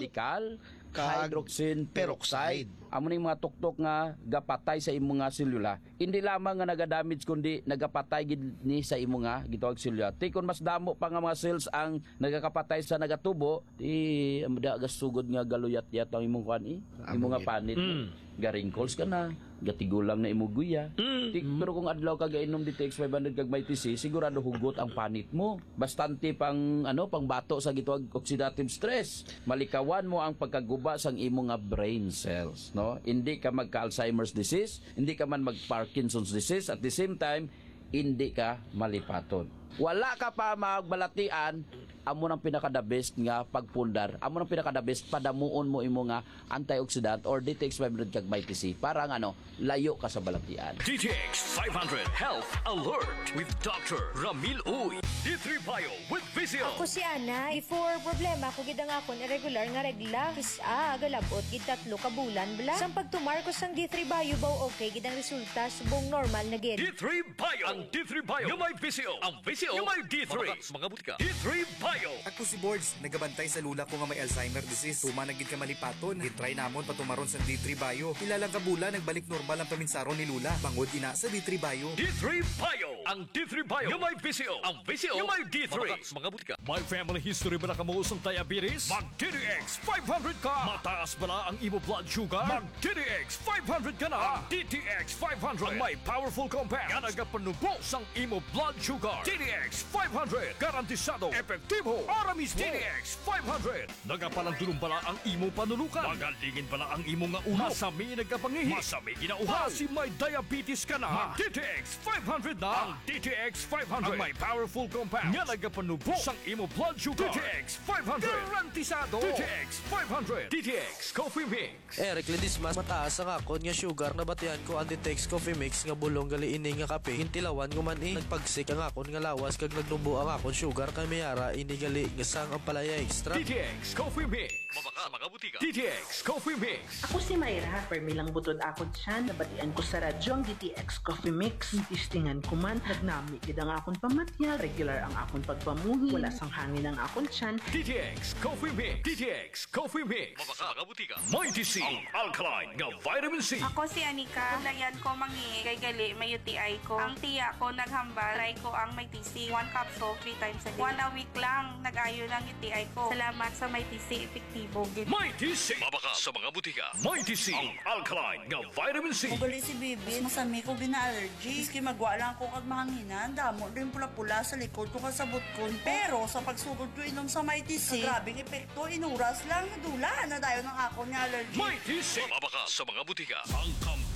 Speaker 15: hydroxyl peroxide. Amo ning mga tuktok nga gapatay sa imo nga selula. Hindi lamang nga nagadamage kundi nagapatay gid ni sa imo nga gitawag selula. Ti kun mas damo pa nga mga cells ang nagakapatay sa nagatubo, di amda gasugod nga galuyat-yat ang imong kuan imo nga panit. Ga-wrinkles ka na, gatigulang na imuguya. Pero kung adlaw ka gainom DTX 500 kag Mighty C, sigurado hugot ang panit mo. Bastante pang pang bato sa gitawag oxidative stress. Malikawan mo ang pagkaguba sang imo nga brain cells, no? Hindi ka magka-Alzheimer's disease, hindi ka man mag-Parkinson's disease, at the same time hindi ka malipaton. Wala ka pa magbalatian, amo nang pinaka-the best nga pagpundar. Amo nang pinaka-the best padamuon mo imo nga antioxidant or DTX 500 kag Mighty C para layo ka sa balatian.
Speaker 7: DTX 500 Health Alert with Dr. Ramil Uy. D3 Bio with Visio.
Speaker 17: Ako si Ana. Before problema ko gid ang akon irregular nga regla. Galabot gid 3 ka bulan bla. Sang pagtumar ko sang D3 Bio baw okay gid ang resulta subong normal na gid.
Speaker 7: D3 Bio. Ang D3 Bio yung may Visio. Ang Visio yung may D3. Mga butika. D3 Bio.
Speaker 18: Ako si Boards, nagabantay sa lula ko nga may Alzheimer disease. Tuma na gid ka malipaton. Gitry namon patumaron sa D3 Bio. Ilalang kabula nagbalik normal ang paminsaron ni lula. Bangod ina sa D3 Bio.
Speaker 7: D3 Bio. Ang D3 Bio yung may Visio. Ang Visio yung may D3. Mga butika. May family history ba na kamuusong diabetes? Mag DTX 500 ka. Mataas ba na ang imo blood sugar? Mag DTX 500 ka na. DTX 500 ang may powerful compound nga nagapanubos ang imo blood sugar. DTX 500 garantisado, epektibo. Aramis DTX 500 nagapalandulong bala ang imo panulukan. Magalingin bala ang imo nga ulo. Masami nagkapangihi. Masami ginauhaw. Kasi may diabetes ka na. Mag DTX 500 na. Ang DTX 500 ang may powerful compound nga nagapanubos ang imo blood sugar. DTX 500 garantisado. DTX 500 DTX Coffee Mix.
Speaker 19: Eric Ledismas, mataas ang akon nga sugar na batian ko ang DTX Coffee Mix nga bulong gali ini nga kape. Hintilawan ko man nagpagsik ang akon nga lawas kag nagnubo ang akon sugar kay mayara ini gali nga sang ang palaya extra.
Speaker 7: DTX Coffee Mix. Mabaka mga butika. DTX Coffee Mix.
Speaker 20: Ako si Mayra, permilang butod akon siya, nabatian ko sa radyo ang DTX Coffee Mix. Tistingan ko man, nagnami gid ang akon pamatya, regular ang akon pagpamuhi, wala sang hangin ang akon tiyan.
Speaker 7: DTX Coffee Mix. DTX Coffee Mix. Mabaka mga butika. Mighty C. Ang alkaline nga vitamin C.
Speaker 21: Ako si Anika, layan ko mangi kay gali may UTI ko. Ang tiya ko naghambal, try ko ang Mighty C, 1 capsule 3 times a day. 1 a week lang, nag-ayo ng UTI ko. Salamat sa Mighty C, epektibo gid.
Speaker 7: Mighty C. Mabaka sa mga butika. Mighty C. Ang alkaline nga vitamin C.
Speaker 22: Mugali si Bibi, masami ko gina-allergy. Iski magwa lang ko kag mahanginan, damo rin pula-pula sa likod ko kasabot ko. Pero sa pagsugod ko inom sa Mighty C, grabing epekto, inuras lang, nadula na dayo ng ako niya allergy.
Speaker 7: Mighty C. Mabaka sa mga butika. Ang kampiyon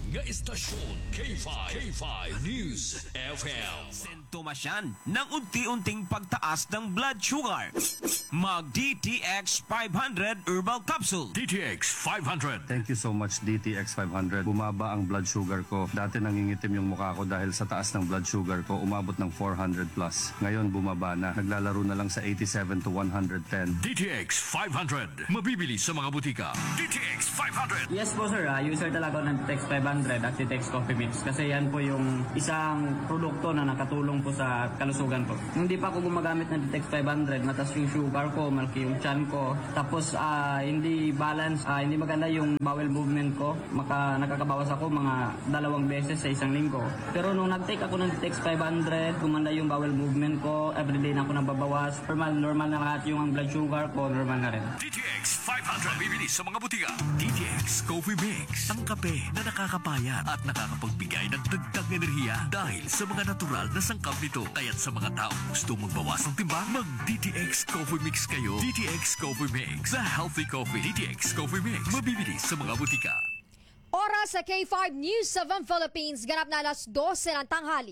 Speaker 13: nga istasyon K5 News FM.
Speaker 3: Sintomasyan ng unti-unting pagtaas ng blood sugar. Mag DTX 500 Herbal Capsule.
Speaker 13: DTX 500.
Speaker 4: Thank you so much DTX 500. Bumaba ang blood sugar ko. Dati nangingitim yung mukha ko dahil sa taas ng blood sugar ko, umabot ng 400 plus. Ngayon bumaba na. Naglalaro na lang sa 87 to 110.
Speaker 13: DTX 500. Mabibili sa mga butika. DTX 500.
Speaker 23: Yes po sir, user talaga ako ng DTX 500 at DTX Coffee Mix kasi yan po yung isang produkto na nakatulong po sa kalusugan ko. Hindi pa ako gumagamit ng DTX 500, mataas yung sugar ko, malaki yung chan ko, tapos hindi balance, hindi maganda yung bowel movement ko, nakakabawas ako mga 2 beses sa isang linggo. Pero nung nag-take ako ng DTX 500, gumanda yung bowel movement ko, everyday na ako nababawas, normal na lahat yung blood sugar ko, normal na rin.
Speaker 13: DTX 500. Bibili sa mga butika. DTX Coffee Mix. Ang kape na nakakapayat at nakakapagbigay ng dagdag enerhiya dahil sa mga natural na sangkap nito. Kaya't sa mga tao gusto magbawas ng timbang, mag DTX Coffee Mix kayo. DTX Coffee Mix. The healthy coffee. DTX Coffee Mix. Mabibili sa mga butika.
Speaker 24: Oras sa K5 News of Philippines. Ganap na alas 12 ng tanghali.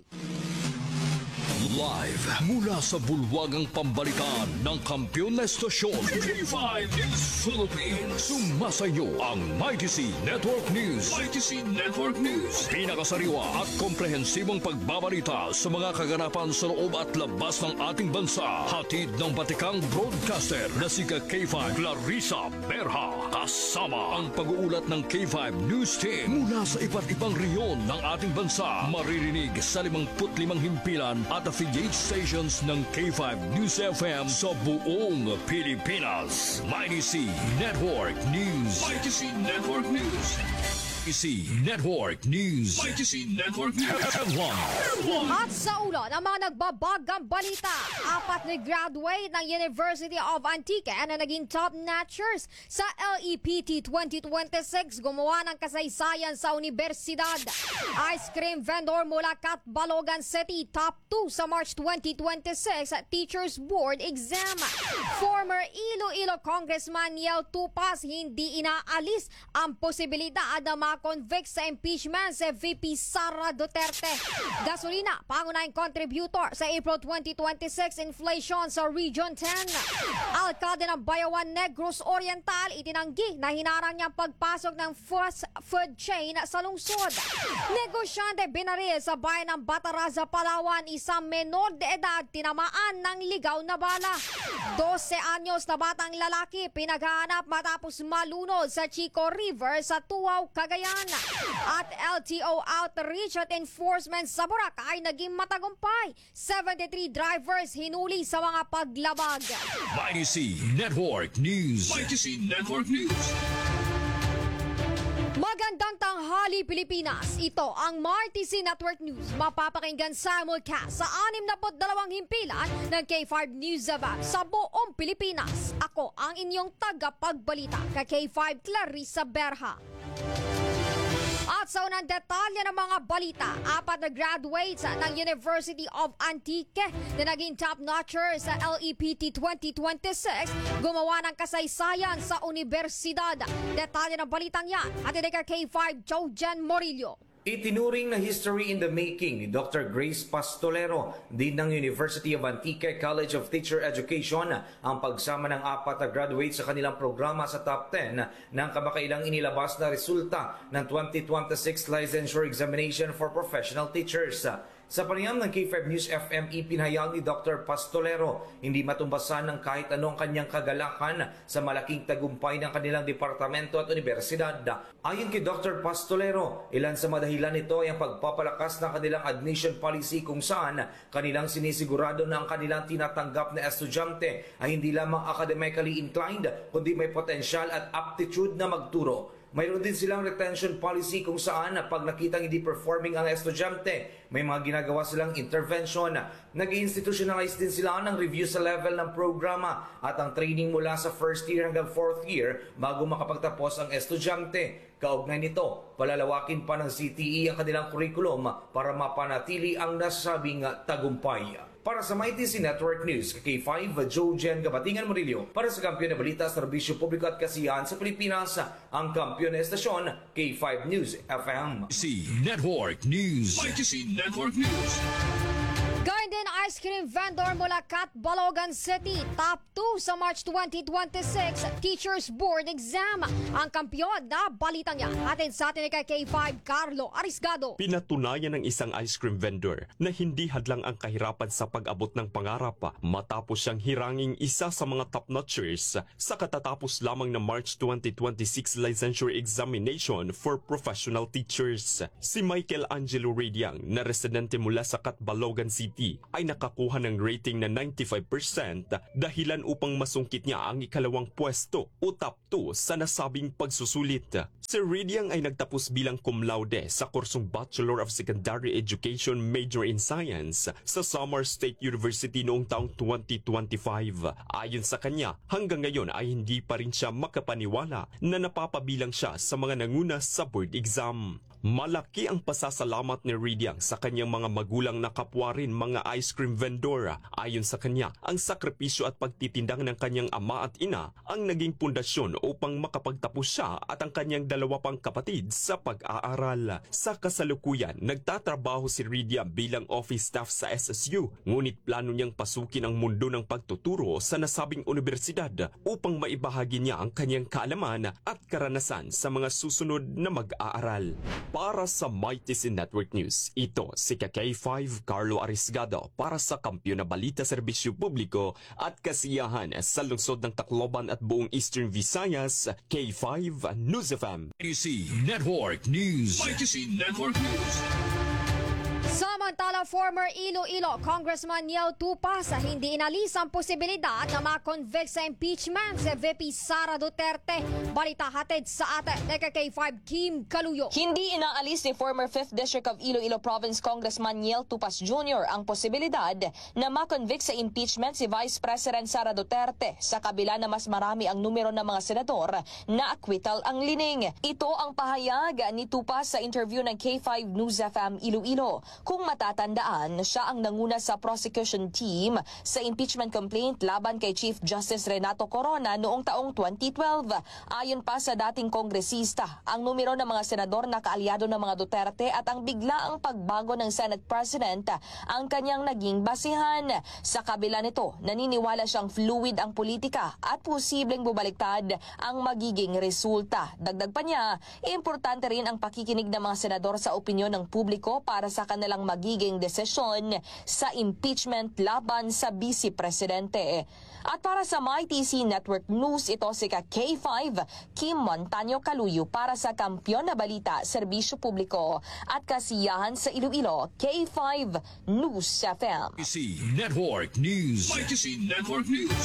Speaker 13: Live mula sa bulwagang pambalitaan ng kampiyon na estasyon K5 News Philippines. Sumasayo ang Mighty C Network News. Mighty C Network News. Pinakasariwa at komprehensibong pagbabalita sa mga kaganapan sa loob at labas ng ating bansa. Hatid ng batikang broadcaster na si K5 Clarissa Berha. Kasama ang pag-uulat ng K5 News Team mula sa iba't ibang reyon ng ating bansa. Maririnig sa 55 himpilan at affiliate stations ng K5 News FM sa buong Pilipinas. Mighty C Network News. Mighty C Network News. Mighty C Network News. Mighty C Network News.
Speaker 24: At sa ulo ng mga nagbabagang balita, 4 na graduate ng University of Antique na naging top-notchers sa LEPT 2026 gumawa ng kasaysayan sa universidad. Ice cream vendor mula Catbalogan City, top 2 sa March 2026 Teachers Board exam. Former Iloilo Congressman Niel Tupas hindi inaalis ang posibilidad na convict sa impeachment si VP Sara Duterte. Gasolina, pangunahing contributor sa April 2026 inflation sa Region 10. Alkalde ng Bayawan Negros Oriental itinanggi na hinarang niyang pagpasok ng fast food chain sa lungsod. Negosyante binaril sa bayan ng Bataraza, Palawan, isang menor de edad tinamaan ng ligaw na bala. 12 anyos na batang lalaki pinaghahanap matapos malunod sa Chico River sa Tuaw, Cagayan. At LTO outreach at enforcement sa Boracay naging matagumpay. 73 drivers hinuli sa mga paglabag.
Speaker 13: Mighty C Network News. Mighty C Network News.
Speaker 24: Magandang tanghali Pilipinas. Ito ang Mighty C Network News. Mapapakinggan simulcast sa 62 himpilan ng K5 News Abab sa buong Pilipinas. Ako ang inyong tagapagbalita, K5 Clarissa Berha. At sa unang detalye ng mga balita, 4 na graduates ng University of Antique na naging top-notchers sa LEPT 2026 gumawa ng kasaysayan sa universidad. Detalye ng balitang yan, atin ka K5 Jojen Morillo.
Speaker 25: Itinuring na history in the making ni Dr. Grace Pastolero, Dean ng University of Antique College of Teacher Education, ang pagsama ng 4 na graduates sa kanilang programa sa top 10 ng kamakailang inilabas na resulta ng 2026 Licensure Examination for Professional Teachers. Sa panayam ng K5 News FM, ipinahayag ni Dr. Pastolero, hindi matumbasan ng kahit anong kanyang kagalakan sa malaking tagumpay ng kanilang departamento at universidad. Ayon kay Dr. Pastolero, ilan sa madahilan nito ay ang pagpapalakas ng kanilang admission policy kung saan kanilang sinisigurado na ang kanilang tinatanggap na estudyante ay hindi lamang academically inclined kundi may potensyal at aptitude na magturo. Mayroon din silang retention policy kung saan pag nakitang hindi performing ang estudyante, may mga ginagawa silang intervention. Nag-institutionalize din sila ng review sa level ng programa at ang training mula sa first year hanggang fourth year bago makapagtapos ang estudyante. Kaugnay nito, palalawakin pa ng CTE ang kanilang curriculum para mapanatili ang nasabing tagumpay. Para sa MyTC Network News, K5, Joe Jen Gabatingan Murillo. Para sa Kampiyon na Balita, Serbisyo Publiko at Kasiyahan sa Pilipinas, ang kampiyon na estasyon, K5 News FM.
Speaker 13: MyTC Network News. MyTC Network News.
Speaker 24: Gayun din ice cream vendor mula Balogan City, top 2 sa March 2026 Teachers Board Exam. Ang kampiyon na balitang yan, atin sa atin kay K5 Carlo Arisgado.
Speaker 2: Pinatunayan ng isang ice cream vendor na hindi hadlang ang kahirapan sa pag-abot ng pangarap matapos siyang hiranging isa sa mga top-notchers sa katatapos lamang na March 2026 licensure examination for professional teachers. Si Michael Angelo Radiang na residente mula sa Balogan City ay nakakuha ng rating na 95% dahilan upang masungkit niya ang ikalawang pwesto o top 2 sa nasabing pagsusulit. Si Radiang ay nagtapos bilang cum laude sa kursong Bachelor of Secondary Education Major in Science sa Samar State University noong taong 2025. Ayon sa kanya, hanggang ngayon ay hindi pa rin siya makapaniwala na napapabilang siya sa mga nanguna sa board exam. Malaki ang pasasalamat ni Radiang sa kanyang mga magulang na kapwa rin mga ice cream vendor. Ayon sa kanya, ang sakripisyo at pagtitindang ng kanyang ama at ina ang naging pundasyon upang makapagtapos siya at ang kanyang dalawa pang kapatid sa pag-aaral. Sa kasalukuyan, nagtatrabaho si Radiang bilang office staff sa SSU, ngunit plano niyang pasukin ang mundo ng pagtuturo sa nasabing universidad upang maibahagi niya ang kanyang kaalaman at karanasan sa mga susunod na mag-aaral. Para sa MyTC Network News, ito si K5 Carlo Arisgado para sa Kampiyon na Balita, Serbisyo Publiko at Kasiyahan sa lungsod ng Tacloban at buong Eastern Visayas, K5 News FM.
Speaker 13: MyTC Network News. MyTC Network News.
Speaker 24: Samantala, former Iloilo Congressman Niel Tupas hindi inalis ang posibilidad na ma-convict sa impeachment si VP Sara Duterte. Balita hatid sa atin ni K5 Kim Kaluyo.
Speaker 5: Hindi inaalis ni former 5th District of Iloilo Province Congressman Niel Tupas Jr. ang posibilidad na ma-convict sa impeachment si Vice President Sara Duterte sa kabila na mas marami ang numero ng mga senador na acquittal ang lining. Ito ang pahayag ni Tupas sa interview ng K5 News FM Iloilo. Kung matatandaan, siya ang nanguna sa prosecution team sa impeachment complaint laban kay Chief Justice Renato Corona noong taong 2012. Ayon pa sa dating kongresista, ang numero ng mga senador na kaalyado ng mga Duterte at ang biglaang pagbago ng Senate President ang kanyang naging basihan. Sa kabila nito, naniniwala siyang fluid ang politika at posibleng bubaliktad ang magiging resulta. Dagdag pa niya, importante rin ang pakikinig ng mga senador sa opinyon ng publiko para sa kanilang magiging desisyon sa impeachment laban sa Vice Presidente. At para sa MyTC Network News, ito si K5 Kim Montaño Kaluyo para sa Kampiyon na Balita, Serbisyo Publiko at Kasiyahan sa Iloilo, K5 News FM.
Speaker 13: MyTC Network News. MyTC Network News.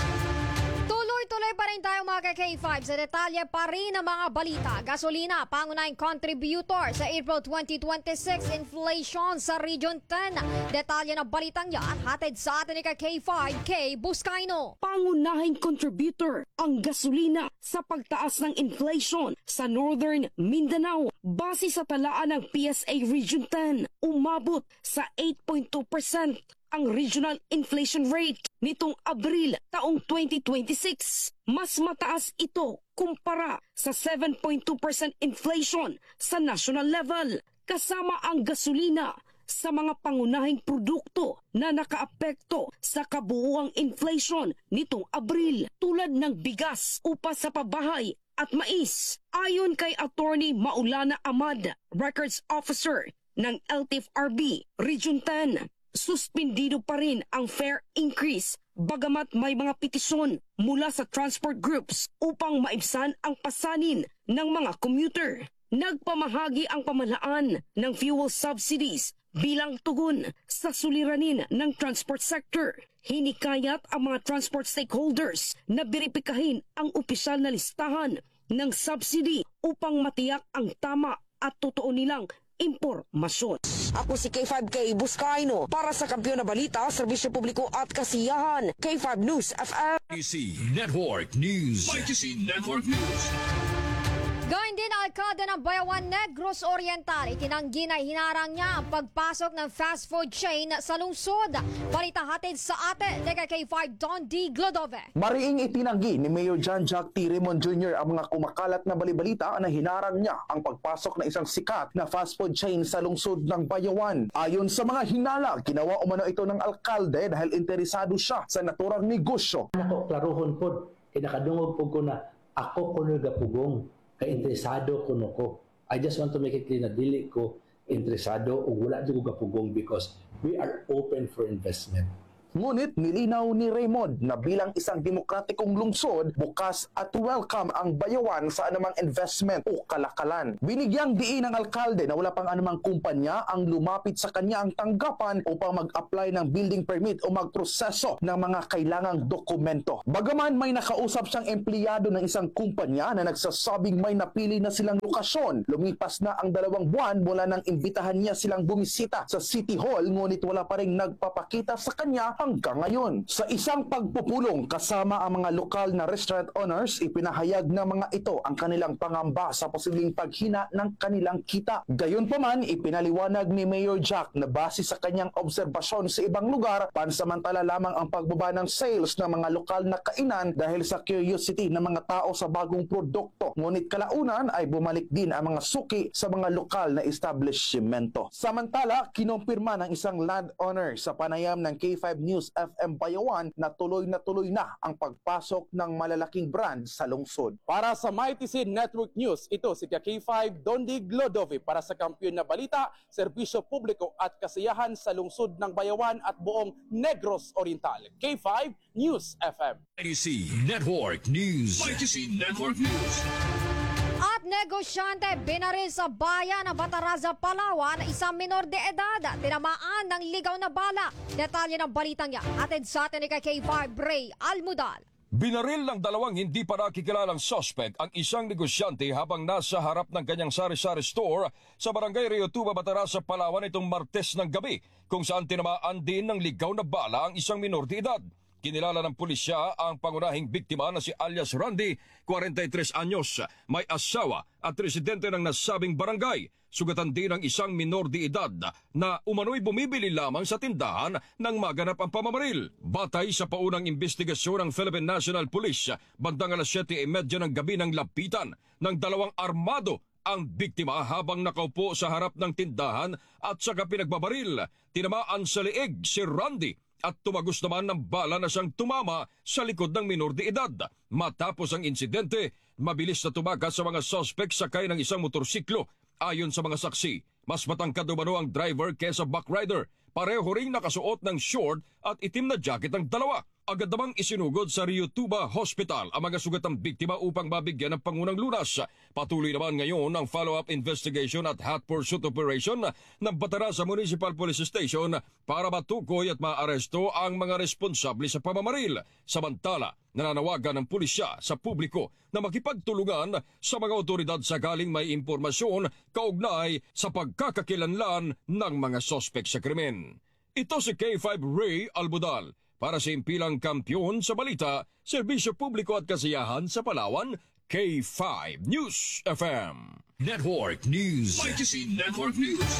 Speaker 24: Tuloy pa rin tayo mga K5 sa detalye pa rin ng mga balita. Gasolina, pangunahing contributor sa April 2026 inflation sa Region 10. Detalye ng balitang yan, hatid sa atin ni K5 K. Buscaino.
Speaker 8: Pangunahing contributor ang gasolina sa pagtaas ng inflation sa Northern Mindanao. Base sa talaan ng PSA Region 10, umabot sa 8.2% ang regional inflation rate nitong Abril taong 2026. Mas mataas ito kumpara sa 7.2% inflation sa national level. Kasama ang gasolina sa mga pangunahing produkto na nakaapekto sa kabuuang inflation nitong Abril tulad ng bigas, upa sa pabahay at mais. Ayon kay Attorney Maulana Ahmad, Records Officer ng LTFRB Region 10, suspindido pa rin ang fare increase bagamat may mga petisyon mula sa transport groups upang maibsan ang pasanin ng mga commuter. Nagpamahagi ang pamahalaan ng fuel subsidies bilang tugon sa suliranin ng transport sector. Hinikayat ang mga transport stakeholders na beripikahin ang opisyal na listahan ng subsidy upang matiyak ang tama at totoo nilang impormasyon. Ako si K5K Buscaino para sa Kampiyon na Balita, Serbisyo Publiko at Kasiyahan, K5 News FM.
Speaker 13: MyTC Network News. MyTC Network News.
Speaker 24: Gayun din alkalde ng Bayawan Negros Oriental, itinanggi na hinarang niya ang pagpasok ng fast food chain sa lungsod. Balita hatid sa atin ni K5 Don D. Glodove.
Speaker 6: Mariing itinanggi ni Mayor John Jack T. Raymond Jr. ang mga kumakalat na balibalita na hinarang niya ang pagpasok ng isang sikat na fast food chain sa lungsod ng Bayawan. Ayon sa mga hinala, ginawa umano ito ng alkalde dahil interesado siya sa naturang negosyo.
Speaker 9: Ako, klaruhon po, kinakadungog po ko na ako ko nagapugong, kay interesado ko no ko. I just want to make it clear na dili ko interesado o wala di ko gapugong because we are open for investment.
Speaker 6: Ngunit nilinaw ni Raymond na bilang isang demokratikong lungsod, bukas at welcome ang Bayawan sa anumang investment o kalakalan. Binigyang diin ng alkalde na wala pang anumang kumpanya ang lumapit sa kanya ang tanggapan upang mag-apply ng building permit o magproseso ng mga kailangang dokumento. Bagaman may nakausap siyang empleyado ng isang kumpanya na nagsasabing may napili na silang lokasyon, lumipas na ang 2 buwan mula nang imbitahan niya silang bumisita sa City Hall, ngunit wala pa rin nagpapakita sa kanya hanggang ngayon. Sa isang pagpupulong kasama ang mga lokal na restaurant owners, ipinahayag ng mga ito ang kanilang pangamba sa posibleng paghina ng kanilang kita. Gayunpaman, ipinaliwanag ni Mayor Jack na base sa kanyang obserbasyon sa ibang lugar, pansamantala lamang ang pagbaba ng sales ng mga lokal na kainan dahil sa curiosity ng mga tao sa bagong produkto. Ngunit kalaunan ay bumalik din ang mga suki sa mga lokal na establishmento. Samantala, kinumpirma ng isang landowner sa panayam ng K5 News FM Bayawan na tuloy na ang pagpasok ng malalaking brand sa lungsod. Para sa MyTC Network News, ito si K5 Dondi Glodove para sa Kampiyon na Balita, Serbisyo Publiko at Kasiyahan sa lungsod ng Bayawan at buong Negros Oriental. K5 News FM.
Speaker 13: MyTC Network News. MyTC Network News.
Speaker 24: At negosyante binaril sa bayan ng Bataraza, Palawan, isang minor de edad, tinamaan ng ligaw na bala. Detalye ng balitang niya, atid sa atin ni K5 Ray Almudal.
Speaker 7: Binaril ng 2 hindi pa nakikilalang suspect ang isang negosyante habang nasa harap ng kanyang sari-sari store sa barangay Rio Tuba, Bataraza, Palawan itong Martes ng gabi, kung saan tinamaan din ng ligaw na bala ang isang minor de edad. Kinilala ng pulisya ang pangunahing biktima na si alias Randy, 43 anyos, may asawa at residente ng nasabing barangay. Sugatan din ang isang minor de edad na umano'y bumibili lamang sa tindahan nang maganap ang pamamaril. Batay sa paunang investigasyon ng Philippine National Police, bandang alas 7:30 ng gabi ng lapitan ng 2 armado ang biktima habang nakaupo sa harap ng tindahan at saka pinagbabaril. Tinamaan sa leeg si Randy at tumagos naman ng bala na siyang tumama sa likod ng minor de edad. Matapos ang insidente, mabilis na tumakas sa mga suspect sakay ng isang motorsiklo. Ayon sa mga saksi, mas matangkad umano ang driver kesa backrider. Pareho ring nakasuot ng short at itim na jacket ang dalawa. Agad namang isinugod sa Rio Tuba Hospital ang mga sugatang biktima upang mabigyan ng pangunang lunas. Patuloy naman ngayon ang follow-up investigation at hot pursuit operation ng Bataraza Municipal Police Station para matukoy at maaresto ang mga responsable sa pamamaril. Samantala, nananawagan ng pulisya sa publiko na makipagtulungan sa mga otoridad sakaling may impormasyon kaugnay sa pagkakakilanlan ng mga sospek sa krimen. Ito si K5 Ray Albudal para sa impilang kampiyon sa balita, serbisyo publiko at kasiyahan sa Palawan, K5 News FM.
Speaker 13: Network News. MyTC Network News.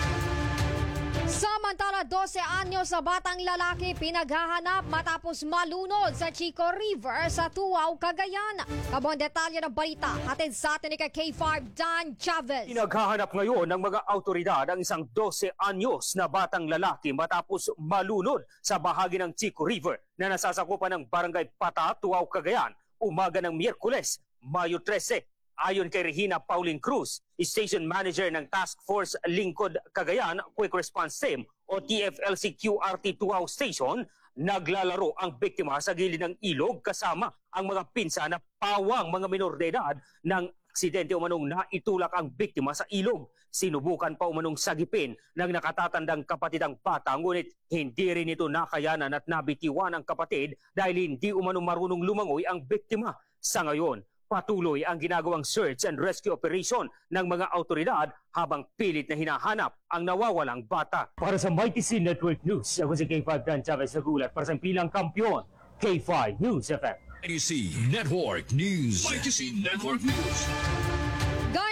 Speaker 24: Samantala, 12 anyos sa batang lalaki pinaghahanap matapos malunod sa Chico River sa Tuaw, Cagayan. Kabong detalye ng balita, hatid sa atin ni K5 Dan Chavez.
Speaker 10: Pinaghahanap ngayon ng mga autoridad ang isang 12 anyos na batang lalaki matapos malunod sa bahagi ng Chico River na nasasakupan ng Barangay Pata, Tuaw, Cagayan, umaga ng Miyerkules, Mayo 13. Ayon kay Regina Pauline Cruz, Station Manager ng Task Force Lingkod Cagayan Quick Response Team o TFLC QRT Tuaw Station, naglalaro ang biktima sa gilid ng ilog kasama ang mga pinsa na pawang mga minor de edad ng aksidente umanong naitulak ang biktima sa ilog. Sinubukan pa umanong sagipin ng nakatatandang kapatid ang bata, ngunit hindi rin ito nakayanan at nabitiwan ang kapatid dahil hindi umanong marunong lumangoy ang biktima. Sa ngayon, patuloy ang ginagawang search and rescue operation ng mga autoridad habang pilit na hinahanap ang nawawalang bata. Para sa MyTC Network News, ako si K5 Dan Chavez sa gulat para sa pilang kampiyon, K5 News FM.
Speaker 13: MyTC Network News. MyTC Network News.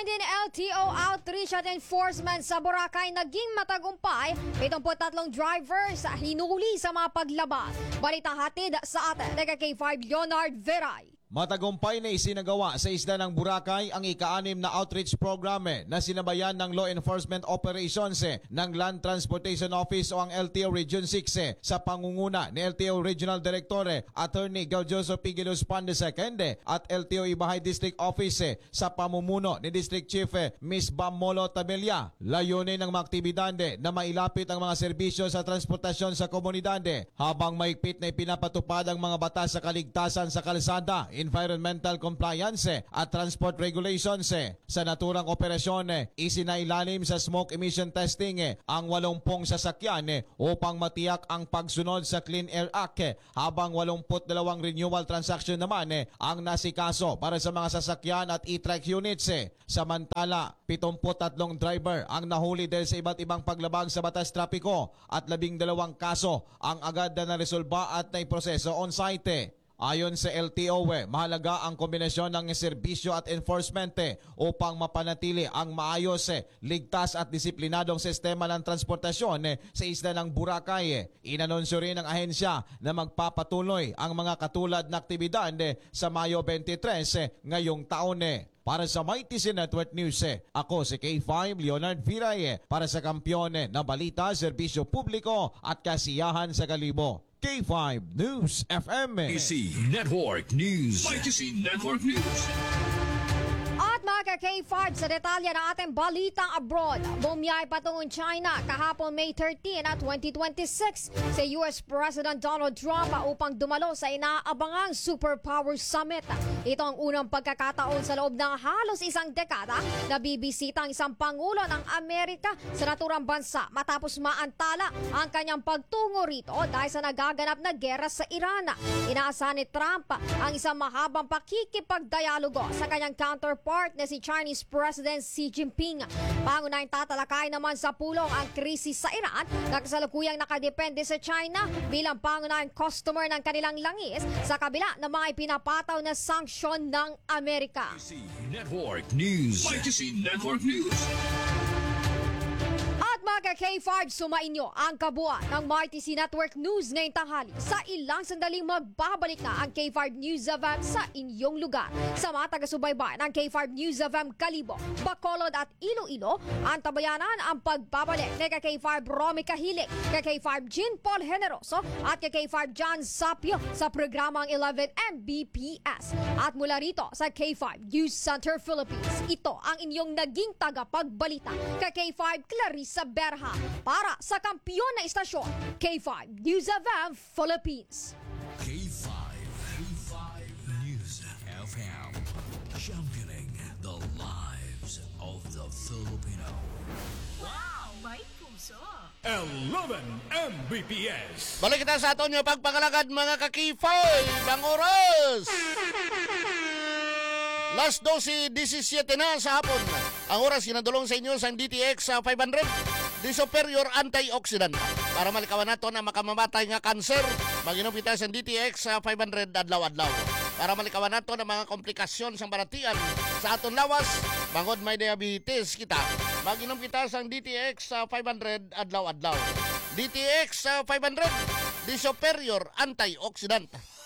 Speaker 24: LTO outreach at enforcement sa Boracay naging matagumpay. 73 drivers hinuli sa mga paglabas. Balita hatid sa atin ng K5 Leonard Veray.
Speaker 1: Matagumpay na isinagawa sa isla ng Boracay ang ika-6 na outreach program na sinabayan ng Law Enforcement Operations ng Land Transportation Office o ang LTO Region 6 sa pangunguna ni LTO Regional Director Attorney Gaudioso Pigilus Pan II at LTO Ibahay District Office sa pamumuno ni District Chief Ms. Bamolo Tabella. Layunin ng mga aktibidad na mailapit ang mga serbisyo sa transportasyon sa komunidad habang maigpit na ipinapatupad ang mga batas sa kaligtasan sa kalsada, environmental compliance at transport regulations. Sa naturang operasyon, isinailalim sa smoke emission testing ang 80 sasakyan upang matiyak ang pagsunod sa Clean Air Act, habang 82 renewal transaction naman ang nasikaso para sa mga sasakyan at e-trike units. Samantala, 73 driver ang nahuli dahil sa iba't ibang paglabag sa batas trapiko at 12 kaso ang agad na naresolba at naiproseso on-site. Ayon sa LTO, mahalaga ang kombinasyon ng serbisyo at enforcement upang mapanatili ang maayos, ligtas at disiplinadong sistema ng transportasyon sa isla ng Boracay. Inanunsyo rin ng ahensya na magpapatuloy ang mga katulad na aktibidad sa Mayo 23 ngayong taon. Para sa MyTC Network News, ako si K5 Leonard Viray para sa kampyon na balita, serbisyo publiko at kasiyahan sa Kalibo. K5 News FM.
Speaker 13: ITC Network News. ITC Network News.
Speaker 24: At mga K5 sa detalye ng ating balitang abroad, bumiyay patungong China kahapon May 13 at 2026 sa US President Donald Trump upang dumalo sa inaabangang Superpower Summit. Ito ang unang pagkakataon sa loob ng halos isang dekada na bibisita ang isang pangulo ng Amerika sa naturang bansa matapos maantala ang kanyang pagtungo rito dahil sa nagaganap na gera sa Iran. Inaasahan ni Trump ang isang mahabang pakikipagdialogo sa kanyang counterpart na si Chinese President Xi Jinping. Pangunahing tatalakay naman sa pulong ang krisis sa Iran na kasalukuyang nakadepende sa China bilang pangunahing customer ng kanilang langis sa kabila ng mga ipinapataw na sanksyon ng Amerika.
Speaker 13: Network News. ITC Network News.
Speaker 24: At mga K5, sumainyo ang kabuuan ng MyTC Network News ngayong tanghali. Sa ilang sandaling magbabalik na ang K5 News FM sa inyong lugar. Sa mga taga-subaybay ng K5 News FM Kalibo, Bacolod at Iloilo, ang tabayanan ang pagbabalik ni K5 Romy Kahilig, K5 Jean Paul Generoso at K5 John Sapio sa programang 11 Mbps. At mula rito sa K5 News Center Philippines, ito ang inyong naging tagapagbalita, K5 Clarissa Berha para sa kampiyon na istasyon, K5 News FM Philippines.
Speaker 13: K5 News FM. Championing the lives of the Filipino.
Speaker 11: Wow! May puso!
Speaker 7: 11 Mbps.
Speaker 12: Balik kita sa aton yung pagpangalagad mga kakifoy. Bang oras! Last 12:17 na sa hapon. Ang oras sinadulong sa inyo sa DTX 500. Di superior antioxidant para malikawan nato na makamamatay nga kanser. Mag-inom kita sa DTX 500 adlaw-adlaw para malikawan nato na mga komplikasyon sa baratian sa aton lawas. Bangod may diabetes kita, mag-inom kita sa DTX 500 adlaw-adlaw. DTX 500, di superior antioxidant.